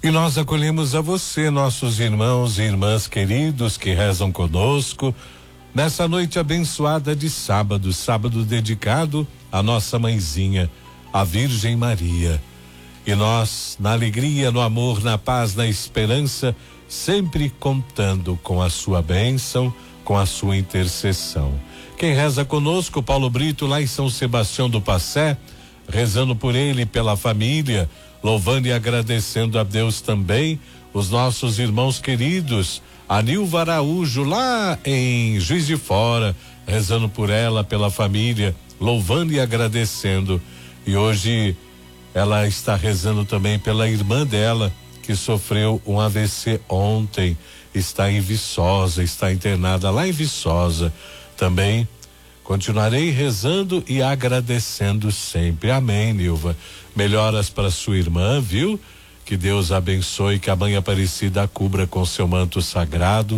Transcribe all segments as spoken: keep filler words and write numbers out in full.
E nós acolhemos a você, nossos irmãos e irmãs queridos que rezam conosco nessa noite abençoada de sábado, sábado dedicado à nossa mãezinha, a Virgem Maria. E nós, na alegria, no amor, na paz, na esperança, sempre contando com a sua bênção, com a sua intercessão. Quem reza conosco, Paulo Brito, lá em São Sebastião do Passé, rezando por ele e pela família, louvando e agradecendo a Deus também, os nossos irmãos queridos, a Nilva Araújo, lá em Juiz de Fora, rezando por ela, pela família, louvando e agradecendo. E hoje ela está rezando também pela irmã dela, que sofreu um A V C ontem, está em Viçosa, está internada lá em Viçosa. Também continuarei rezando e agradecendo sempre. Amém, Nilva. Melhoras para sua irmã, viu? Que Deus abençoe, que a Mãe Aparecida a cubra com seu manto sagrado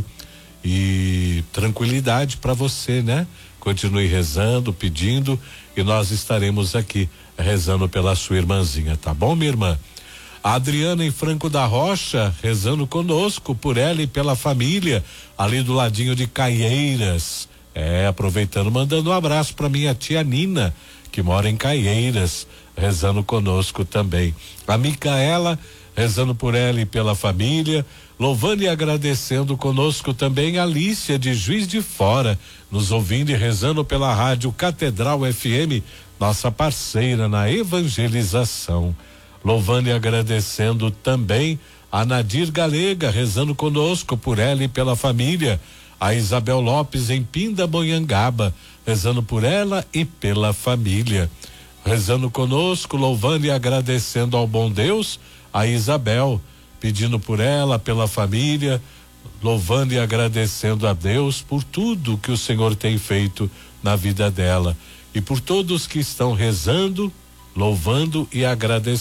e tranquilidade para você, né? Continue rezando, pedindo, e nós estaremos aqui rezando pela sua irmãzinha, tá bom, minha irmã? A Adriana em Franco da Rocha, rezando conosco, por ela e pela família, ali do ladinho de Caieiras. É, aproveitando, mandando um abraço para minha tia Nina, que mora em Caieiras, rezando conosco também. A Micaela, rezando por ela e pela família, louvando e agradecendo conosco também a Alicia de Juiz de Fora, nos ouvindo e rezando pela rádio Catedral F M, nossa parceira na evangelização. Louvando e agradecendo também a Nadir Galega, rezando conosco por ela e pela família. A Isabel Lopes em Pindamonhangaba, rezando por ela e pela família. Rezando conosco, louvando e agradecendo ao bom Deus, a Isabel, pedindo por ela, pela família, louvando e agradecendo a Deus por tudo que o Senhor tem feito na vida dela. E por todos que estão rezando, louvando e agradecendo.